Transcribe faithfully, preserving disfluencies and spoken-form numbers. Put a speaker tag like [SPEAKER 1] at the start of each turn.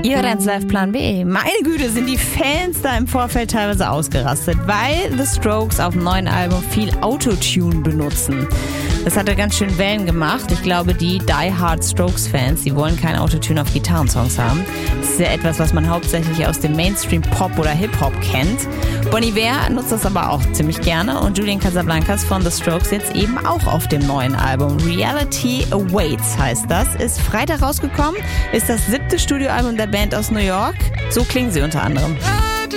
[SPEAKER 1] Ihr Dance Live Plan B. Meine Güte, sind die Fans da im Vorfeld teilweise ausgerastet, weil The Strokes auf dem neuen Album viel Autotune benutzen. Das hat ja ganz schön Wellen gemacht. Ich glaube, die Die Hard Strokes-Fans, die wollen kein Autotune auf Gitarrensongs haben. Das ist ja etwas, was man hauptsächlich aus dem Mainstream-Pop oder Hip-Hop kennt. Bon Iver nutzt das aber auch ziemlich gerne und Julian Casablancas von The Strokes jetzt eben auch auf dem neuen Album. Reality Awaits heißt das. Ist Freitag rausgekommen, ist das siebte Studioalbum der Band aus New York. So klingen sie unter anderem.